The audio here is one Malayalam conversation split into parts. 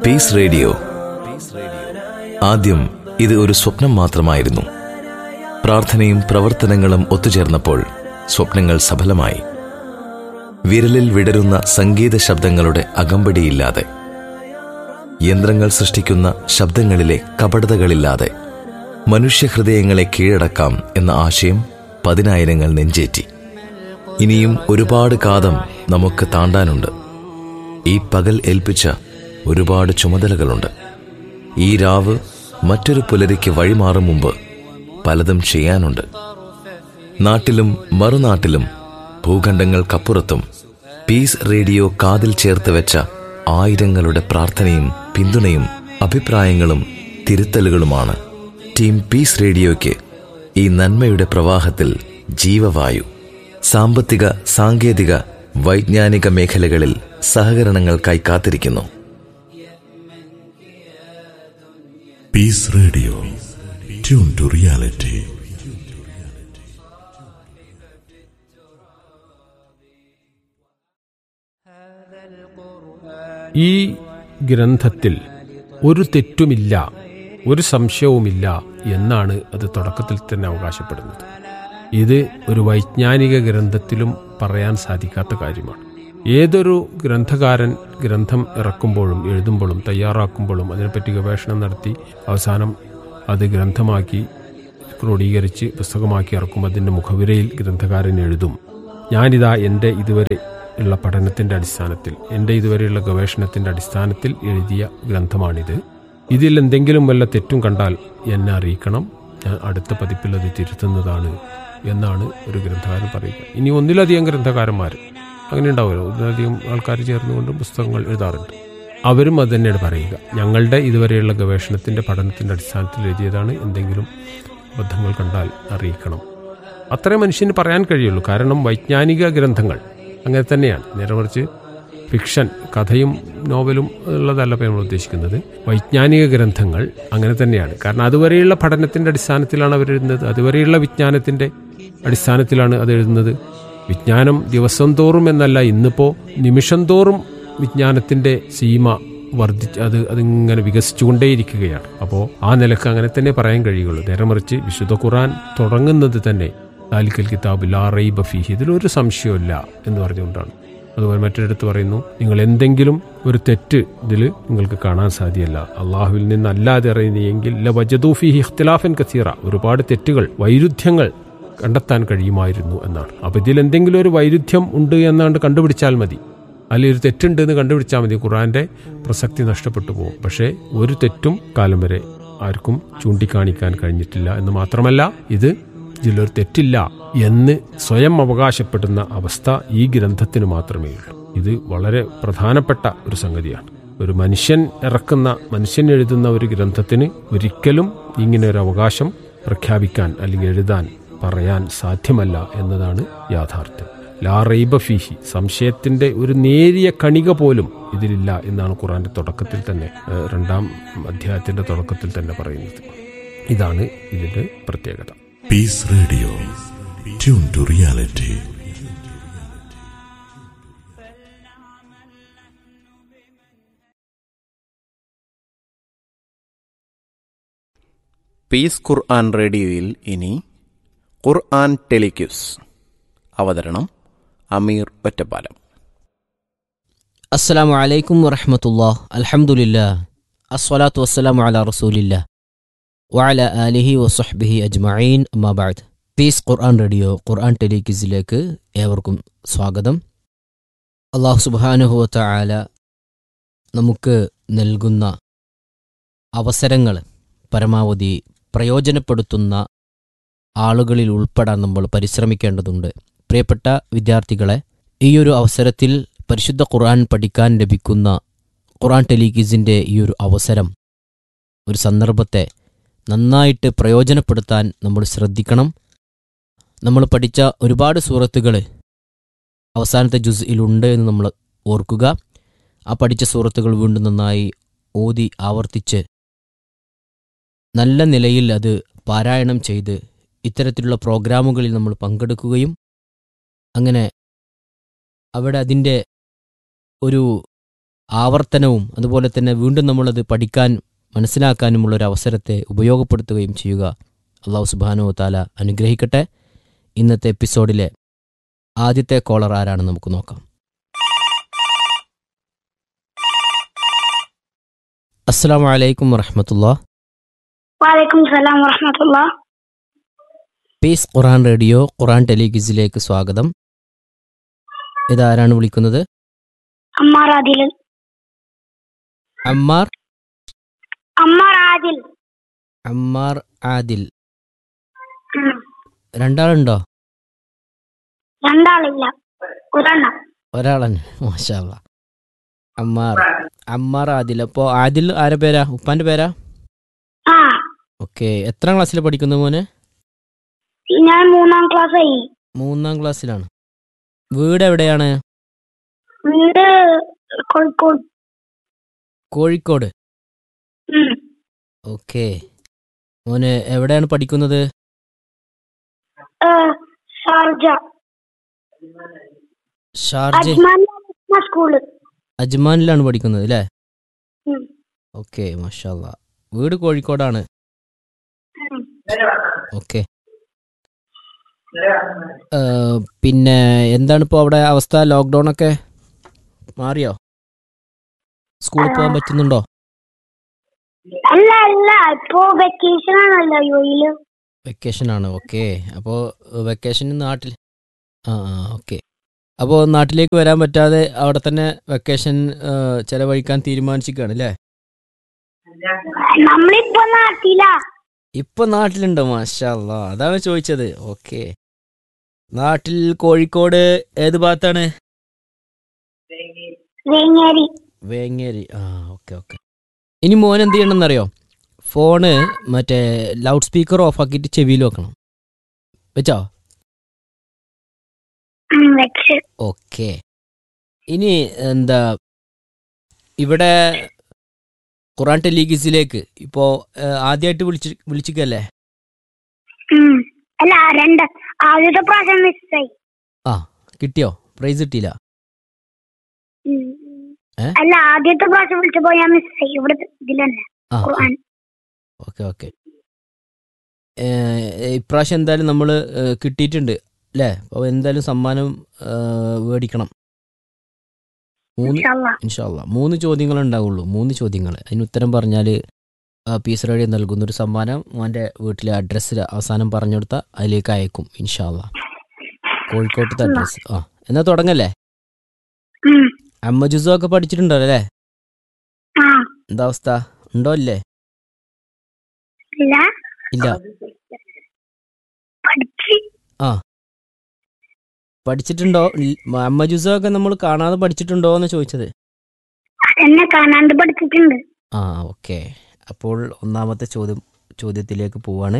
Piece radio. ആദ്യം ഇത് ഒരു സ്വപ്നം മാത്രമായിരുന്നു. പ്രാർത്ഥനയും പ്രവർത്തനങ്ങളും ഒത്തുചേർന്നപ്പോൾ സ്വപ്നങ്ങൾ സഫലമായി. വിരലിൽ വിടരുന്ന സംഗീത ശബ്ദങ്ങളുടെ അകമ്പടിയില്ലാതെ, യന്ത്രങ്ങൾ സൃഷ്ടിക്കുന്ന ശബ്ദങ്ങളിലെ കപടതകളില്ലാതെ മനുഷ്യഹൃദയങ്ങളെ കീഴടക്കാം എന്ന ആശയം പതിനായിരങ്ങൾ നെഞ്ചേറ്റി. ഇനിയും ഒരുപാട് കാതം നമുക്ക് താണ്ടാനുണ്ട്. ഈ പകൽ ഏൽപ്പിച്ച ഒരുപാട് ചുമതലകളുണ്ട്. ഈ രാവ് മറ്റൊരു പുലരിക്ക് വഴിമാറും മുമ്പ് പലതും ചെയ്യാനുണ്ട്. നാട്ടിലും മറുനാട്ടിലും ഭൂഖണ്ഡങ്ങൾക്കപ്പുറത്തും പീസ് റേഡിയോ കാതിൽ ചേർത്ത് വെച്ച ആയിരങ്ങളുടെ പ്രാർത്ഥനയും പിന്തുണയും അഭിപ്രായങ്ങളും തിരുത്തലുകളുമാണ് ടീം പീസ് റേഡിയോയ്ക്ക് ഈ നന്മയുടെ പ്രവാഹത്തിൽ ജീവവായു. സാമ്പത്തിക, സാങ്കേതിക, വൈജ്ഞാനിക മേഖലകളിൽ സഹകരണങ്ങൾക്കായി കാത്തിരിക്കുന്നു. Piece radio, tune to reality. ഈ ഗ്രന്ഥത്തിൽ ഒരു തെറ്റുമില്ല, ഒരു സംശയവുമില്ല എന്നാണ് അത് തുടക്കത്തിൽ തന്നെ അവകാശപ്പെടുന്നത്. ഇത് ഒരു വൈജ്ഞാനിക ഗ്രന്ഥത്തിലും പറയാൻ സാധിക്കാത്ത കാര്യമാണ്. ഏതൊരു ഗ്രന്ഥകാരൻ ഗ്രന്ഥം ഇറക്കുമ്പോഴും എഴുതുമ്പോഴും തയ്യാറാക്കുമ്പോഴും അതിനെപ്പറ്റി ഗവേഷണം നടത്തി അവസാനം അത് ഗ്രന്ഥമാക്കി ക്രോഡീകരിച്ച് പുസ്തകമാക്കി ഇറക്കുമ്പോൾ അതിൻ്റെ മുഖവിരയിൽ ഗ്രന്ഥകാരൻ എഴുതും, ഞാനിതാ എൻ്റെ ഇതുവരെ ഉള്ള പഠനത്തിൻ്റെ അടിസ്ഥാനത്തിൽ, എൻ്റെ ഇതുവരെയുള്ള ഗവേഷണത്തിൻ്റെ അടിസ്ഥാനത്തിൽ എഴുതിയ ഗ്രന്ഥമാണിത്. ഇതിൽ എന്തെങ്കിലും വല്ല തെറ്റും കണ്ടാൽ എന്നെ അറിയിക്കണം, ഞാൻ അടുത്ത പതിപ്പിൽ അത് തിരുത്തുന്നതാണ് എന്നാണ് ഒരു ഗ്രന്ഥകാരൻ പറയുക. ഇനി ഒന്നിലധികം ഗ്രന്ഥകാരന്മാർ അങ്ങനെ ഉണ്ടാവുമല്ലോ, ഒന്നിലധികം ആൾക്കാർ ചേർന്നുകൊണ്ട് പുസ്തകങ്ങൾ എഴുതാറുണ്ട്. അവരും അത് തന്നെയാണ് പറയുക, ഞങ്ങളുടെ ഇതുവരെയുള്ള ഗവേഷണത്തിൻ്റെ പഠനത്തിൻ്റെ അടിസ്ഥാനത്തിൽ എഴുതിയതാണ്, എന്തെങ്കിലും അബദ്ധങ്ങൾ കണ്ടാൽ അറിയിക്കണം. അത്രേ മനുഷ്യന് പറയാൻ കഴിയുള്ളൂ. കാരണം വൈജ്ഞാനിക ഗ്രന്ഥങ്ങൾ അങ്ങനെ തന്നെയാണ്. നേരെ മറിച്ച് ഫിക്ഷൻ, കഥയും നോവലും ഉള്ളതല്ല ഇപ്പോൾ നമ്മൾ ഉദ്ദേശിക്കുന്നത്. വൈജ്ഞാനിക ഗ്രന്ഥങ്ങൾ അങ്ങനെ തന്നെയാണ്. കാരണം അതുവരെയുള്ള പഠനത്തിൻ്റെ അടിസ്ഥാനത്തിലാണ് അവരെഴുതുന്നത്, അതുവരെയുള്ള വിജ്ഞാനത്തിൻ്റെ അടിസ്ഥാനത്തിലാണ് അത് എഴുതുന്നത്. വിജ്ഞാനം ദിവസം തോറും എന്നല്ല, ഇന്നിപ്പോൾ നിമിഷം തോറും വിജ്ഞാനത്തിൻ്റെ സീമ വർദ്ധിച്ച് അതിങ്ങനെ വികസിച്ചുകൊണ്ടേയിരിക്കുകയാണ്. അപ്പോൾ ആ നിലക്ക് അങ്ങനെ തന്നെ പറയാൻ കഴിയുള്ളൂ. നേരെ മറിച്ച് വിശുദ്ധ ഖുർആൻ തുടങ്ങുന്നത് തന്നെ ദാലിക്കൽ കിതാബ് ലാ റൈബ ഫീഹി, ഇതിലൊരു സംശയമില്ല എന്ന് പറഞ്ഞുകൊണ്ടാണ്. അതുപോലെ മറ്റൊരിടത്ത് പറയുന്നു, നിങ്ങൾ എന്തെങ്കിലും ഒരു തെറ്റ് ഇതിൽ നിങ്ങൾക്ക് കാണാൻ സാധ്യമല്ല, അള്ളാഹുവിൽ നിന്നല്ലാതെ അറിയുന്നെങ്കിൽ ലവജദൂ ഫീഹി ഇഖ്തിലാഫൻ കസീറ, ഒരുപാട് തെറ്റുകൾ, വൈരുദ്ധ്യങ്ങൾ കണ്ടെത്താൻ കഴിയുമായിരുന്നു എന്നാണ്. അപ്പോൾ ഇതിൽ എന്തെങ്കിലും ഒരു വൈരുദ്ധ്യം ഉണ്ട് എന്നാണ്ട് കണ്ടുപിടിച്ചാൽ മതി, അല്ലെങ്കിൽ ഒരു തെറ്റുണ്ട് എന്ന് കണ്ടുപിടിച്ചാൽ മതി, ഖുർആന്റെ പ്രസക്തി നഷ്ടപ്പെട്ടു പോകും. പക്ഷേ ഒരു തെറ്റും കാലം വരെ ആർക്കും ചൂണ്ടിക്കാണിക്കാൻ കഴിഞ്ഞിട്ടില്ല എന്ന് മാത്രമല്ല, ഇതിലൊരു തെറ്റില്ല എന്ന് സ്വയം അവകാശപ്പെടുന്ന അവസ്ഥ ഈ ഗ്രന്ഥത്തിന് മാത്രമേ ഉള്ളൂ. ഇത് വളരെ പ്രധാനപ്പെട്ട ഒരു സംഗതിയാണ്. ഒരു മനുഷ്യൻ എഴുതുന്ന ഒരു ഗ്രന്ഥത്തിന് ഒരിക്കലും ഇങ്ങനെ ഒരു അവകാശം പ്രഖ്യാപിക്കാൻ അല്ലെങ്കിൽ എഴുതാൻ പറയാൻ സാധ്യമല്ല എന്നതാണ് യാഥാർത്ഥ്യം. ലാ റൈബ ഫീഹി, സംശയത്തിന്റെ ഒരു നേരിയ കണിക പോലും ഇതിലില്ല എന്നാണ് ഖുർആന്റെ തുടക്കത്തിൽ തന്നെ, 2-ാം അധ്യായത്തിന്റെ തുടക്കത്തിൽ തന്നെ പറയുന്നത്. ഇതാണ് ഇതിന്റെ പ്രത്യേകത. Piece radio, tune to reality. Piece ഖുർആൻ റേഡിയോയിൽ ഇനി ഖുർആൻ ടെലിക്യൂസ്. അവതരണം അമീർ ഒറ്റപ്പാലം. അസ്സലാമു അലൈക്കും വറഹ്മത്തുള്ളാഹി. അൽഹംദുലില്ലാഹ്, അസ്സലാത്തു വസ്സലാമു അലാ റസൂലില്ലാഹ് വഅലാ ആലിഹി വസഹ്ബിഹി അജ്മഈൻ. അമ്മാ ബഅദ്. പീസ് ഖുർആൻ റേഡിയോ ഖുർആൻ ടെലിക്യൂസിലേക്ക് ഏവർക്കും സ്വാഗതം. അല്ലാഹു സുബ്ഹാനഹു വ തആല നമുക്ക് നൽകുന്ന അവസരങ്ങൾ പരമാവധി പ്രയോജനപ്പെടുത്തുന്ന ആളുകളിൽ ഉൾപ്പെടാൻ നമ്മൾ പരിശ്രമിക്കേണ്ടതുണ്ട്. പ്രിയപ്പെട്ട വിദ്യാർത്ഥികളെ, ഈയൊരു അവസരത്തിൽ പരിശുദ്ധ ഖുർആൻ പഠിക്കാൻ ലഭിക്കുന്ന ഖുർആൻ ടെലിക്യൂസിൻ്റെ ഈയൊരു അവസരം, ഒരു സന്ദർഭത്തെ നന്നായിട്ട് പ്രയോജനപ്പെടുത്താൻ നമ്മൾ ശ്രദ്ധിക്കണം. നമ്മൾ പഠിച്ച ഒരുപാട് സൂറത്തുകൾ അവസാനത്തെ ജുസ്ഇലുണ്ട് എന്ന് നമ്മൾ ഓർക്കുക. ആ പഠിച്ച സൂറത്തുകൾ വീണ്ടും നന്നായി ഓതി ആവർത്തിച്ച് നല്ല നിലയിൽ അത് പാരായണം ചെയ്ത് ഇത്തരത്തിലുള്ള പ്രോഗ്രാമുകളിൽ നമ്മൾ പങ്കെടുക്കുകയും അങ്ങനെ അവിടെ അതിൻ്റെ ഒരു ആവർത്തനവും അതുപോലെ തന്നെ വീണ്ടും നമ്മളത് പഠിക്കാൻ മനസ്സിലാക്കാനുമുള്ള ഒരു അവസരത്തെ ഉപയോഗപ്പെടുത്തുകയും ചെയ്യുക. അള്ളാഹു സുബ്ഹാനഹു വ തആല അനുഗ്രഹിക്കട്ടെ. ഇന്നത്തെ എപ്പിസോഡിലെ ആദ്യത്തെ കോളർ ആരാണെന്ന് നമുക്ക് നോക്കാം. അസ്സലാമു അലൈക്കും വറഹ്മത്തുള്ളാഹി. വഅലൈക്കും സലാം വറഹ്മത്തുള്ളാഹി. പീസ് ഖുർആൻ റേഡിയോ ഖുർആൻ ടെലിക്വിസിലേക്ക് സ്വാഗതം. ഇതാരാണ് വിളിക്കുന്നത്? അമ്മാർ ആദിൽ. അമ്മാർ ആദിൽ. അമ്മാർ ആദിൽ. ഉം. രണ്ടാളുണ്ടോ? രണ്ടാളില്ല, ഒരെണ്ണം. ഒരാളന്നെ. മാഷാ അല്ലാ. അമ്മാർ ആദിൽ. അപ്പോൾ ആദിൽ ആരെ പേരാ? ഉപ്പാന്റെ പേരാ? ആ, ഓക്കെ. എത്രാം ക്ലാസ്സിൽ പഠിക്കുന്നു മോന്? ഞാൻ 3ാം ക്ലാസ് ആയി. 3ാം ക്ലാസ്സിലാണ്. വീട് എവിടെയാണ്? വീട് കോഴിക്കോട്. കോഴിക്കോട്. ഉം. ഓക്കെ. മോന് എവിടെയാണ് പഠിക്കുന്നത്? ഷാർജ. Sharjah school. അജ്മാനിലാണ് പഠിക്കുന്നത് അല്ലേ? ഉം. ഓക്കെ, മാഷാ അല്ലാ. വീട് കോഴിക്കോടാണ്. ഉം. ഓക്കെ. പിന്നെ എന്താണ് ഇപ്പോൾ അവിടെ അവസ്ഥ? ലോക്ക്ഡൗൺ ഒക്കെ മാറിയോ? സ്കൂളിൽ പോകാൻ പറ്റുന്നുണ്ടോ? അല്ല, ഇപ്പോ വെക്കേഷൻ ആണല്ലോ യുഎഇല്. വെക്കേഷൻ ആണ്. ഓക്കെ. അപ്പോൾ വെക്കേഷൻ നാട്ടിൽ ഓക്കെ. അപ്പോൾ നാട്ടിലേക്ക് വരാൻ പറ്റാതെ അവിടെ തന്നെ വെക്കേഷൻ ചെലവഴിക്കാൻ തീരുമാനിച്ചിരിക്കുകയാണ് അല്ലേ? നമ്മളിപ്പോ നാട്ടിലാ. ഇപ്പൊ നാട്ടിലുണ്ടോ? മാഷാ അല്ലാ, അതാണ് ചോദിച്ചത്. ഓക്കെ. നാട്ടിൽ കോഴിക്കോട് ഏത് ഭാഗത്താണ്? വേങ്ങേരി. വേങ്ങേരി. Okay okay. ഇനി മോൻ എന്ത് ചെയ്യണമെന്നറിയോ? ഫോണ് മറ്റേ ലൗഡ് സ്പീക്കർ ഓഫ് ആക്കിയിട്ട് ചെവിയിൽ വെക്കണം. വെച്ചോ? ഓക്കെ. ഇനി എന്താ ഇവിടെ ഖുർആൻ ടെലിക്വിസിലേക്ക് ഇപ്പോ ആദ്യമായിട്ട് വിളിച്ചിക്കല്ലേ? അല്ല, ആദ്യത്തെ പ്രാവശ്യം മിസ്സായി. കിട്ടിയോ? പ്രൈസ് കിട്ടിയില്ല? അല്ല, ആദ്യത്തെ പ്രാവശ്യം വിളിച്ചപ്പോ ഞാൻ മിസ്സായി. ഇവിടെ ഇതിലന്നെ ഖുർആൻ. Okay okay. ഇപ്രാവശ്യം എന്തായാലും നമ്മൾ കിട്ടിയിട്ടുണ്ട് അല്ലേ? അപ്പോൾ എന്തായാലും സമ്മാനം മേടിക്കണം. ഇൻഷാ അല്ലാ 3 ചോദ്യങ്ങൾ ഉണ്ടാവുള്ളൂ. 3 ചോദ്യങ്ങൾ. അതിന് ഉത്തരം പറഞ്ഞാൽ പീസ് റേഡിയോ നൽകുന്നൊരു സമ്മാനം മോൻ്റെ വീട്ടിലെ അഡ്രസ്സിൽ അവസാനം പറഞ്ഞു കൊടുത്താൽ അതിലേക്ക് അയക്കും ഇൻഷാ അല്ലാ. കോഴിക്കോട്ടത്തെ അഡ്രസ്സ്. എന്നാ തുടങ്ങല്ലേ? അമ്മ ജുസോ ഒക്കെ പഠിച്ചിട്ടുണ്ടോ അല്ലേ? എന്താ അവസ്ഥ? ഉണ്ടോ അല്ലേ? ഇല്ല. പഠിച്ചിട്ടുണ്ടോ? അമ്മ ജുസോ ഒക്കെ നമ്മൾ കാണാതെ പഠിച്ചിട്ടുണ്ടോ എന്ന് ചോദിച്ചത്. കാണാണ്ട് പഠിച്ചിട്ടുണ്ട്. ഓക്കെ. അപ്പോൾ ഒന്നാമത്തെ ചോദ്യത്തിലേക്ക് പോവാണ്.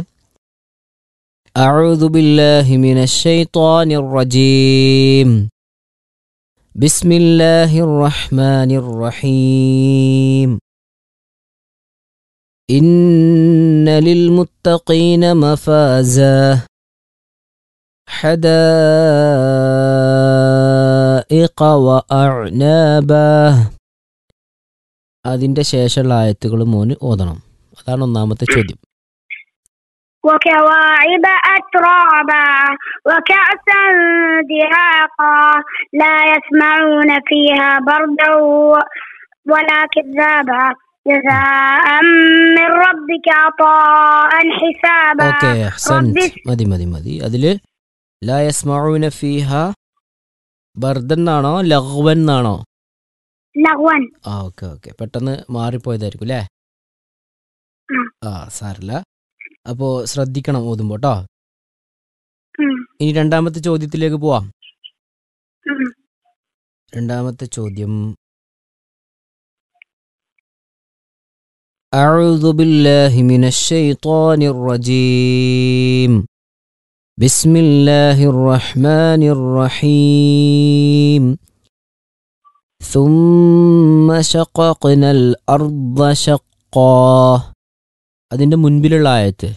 അഊദു ബില്ലാഹി മിനശ് ശൈത്വാനിർ റജീം. ബിസ്മില്ലാഹിർ റഹ്മാനിർ റഹീം. ഇന്ന ലിൽ മുത്തഖീന മഫാസ ഹദായിഖ വഅഅ്നാബ. അതിന്റെ ശേഷമുള്ള ആയത്തുകൾ മോന് ഓതണം. അതാണ് ഒന്നാമത്തെ ചോദ്യം. وكواعب أترابا وكأسا دهاقا لا يسمعون فيها بردا ولا كذابا جزاء من ربك عطاء حسابا. ഓക്കെ, മതി. അതില് ലാ യസ്മഊന ഫീഹ ബർദൻ എന്നാണോ ലഗ്വൻ എന്നാണോ? ലഗ്വൻ. ഓക്കെ. പെട്ടെന്ന് മാറിപ്പോയതായിരിക്കും അല്ലേ? സാരല്ല. അപ്പോൾ ശ്രദ്ധിക്കണം ഓതുമ്പോ കേട്ടോ. ഇനി രണ്ടാമത്തെ ചോദ്യത്തിലേക്ക് പോവാം. രണ്ടാമത്തെ ചോദ്യം. അഊദു ബില്ലാഹി മിനശ് ശൈത്വാനിർ റജീം. ബിസ്മില്ലാഹിർ റഹ്മാനിർ റഹീം. ثم شققنا الأرض شقا. അതിന്റെ മുൻപിലുള്ള ആയത്ത്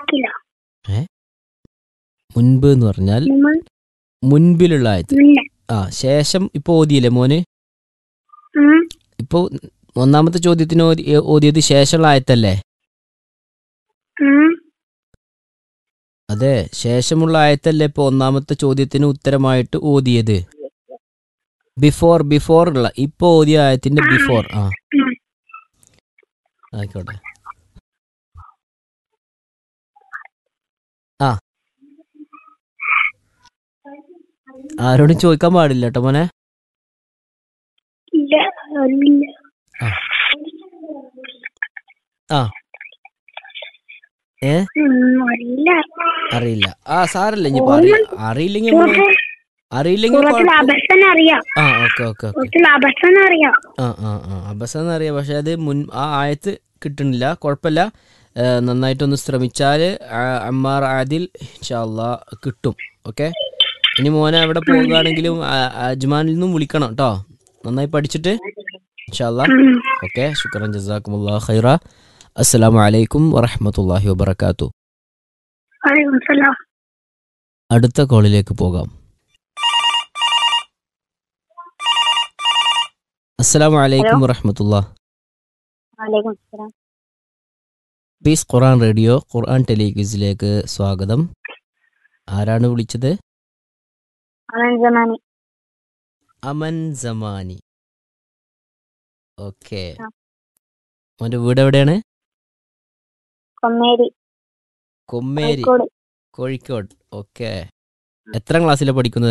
മുൻപ് എന്ന് പറഞ്ഞാൽ മുൻപിലുള്ള ആയത്ത്. ശേഷം ഇപ്പൊ ഓതിയില്ലേ മോന്? ഉം. ഇപ്പൊ ഒന്നാമത്തെ ചോദ്യത്തിന് ഓതിയത് ശേഷമുള്ള ആയത്തല്ലേ? ഉം. അതെ, ശേഷമുള്ള ആയത്തല്ലേ ഇപ്പൊ ഒന്നാമത്തെ ചോദ്യത്തിന് ഉത്തരമായിട്ട് ഓതിയത്? ബിഫോർ ഉള്ള ഇപ്പൊ ഓതിയ ആയത്തിന്റെ ബിഫോർ. ഉം. ആയിക്കോട്ടെ. ആരോടും ചോദിക്കാൻ പാടില്ല കേട്ടോ മോനെ. ഇല്ല, അറിയില്ല. അറിയില്ല. അറിയില്ല. സാരല്ല, ഇനി അറിയില്ലെങ്കിൽ അറിയാം. അബസന്ന് അറിയാം. പക്ഷെ അത് ആ ആയത്ത് കിട്ടണില്ല. കുഴപ്പമില്ല, നന്നായിട്ടൊന്ന് ശ്രമിച്ചാൽ അമ്മാർ ആദിൽ ഇൻഷാ അല്ലാഹ് കിട്ടും. ഓക്കെ, ഇനി മോനെ എവിടെ പോകുകയാണെങ്കിലും അജ്മാനിൽ നിന്നും വിളിക്കണം കേട്ടോ, നന്നായി പഠിച്ചിട്ട് ഇൻഷാ അല്ലാഹ്. ഓക്കെ, ശുക്രൻ, ജസാക്കുമുല്ലാഹ് ഖൈറ. അസ്സലാമു അലൈക്കും വറഹ്മത്തുള്ളാഹി വബറകാതുഹു. അടുത്ത കോളിലേക്ക് പോകാം. അസ്സലാമു അലൈക്കും വറഹ്മത്തുള്ളാഹി. പീസ് ഖുർആൻ റേഡിയോ ഖുർആൻ ടെലിക്വിസിലേക്ക് സ്വാഗതം. ആരാണ് വിളിച്ചത്? അമൻ സമാനി. ഓക്കെ, മോന്റെ വീട് എവിടെയാണ്? കൊമ്മേരി, കോഴിക്കോട്. ഓക്കെ, എത്രാം ക്ലാസ്സിലാണ് പഠിക്കുന്നത്?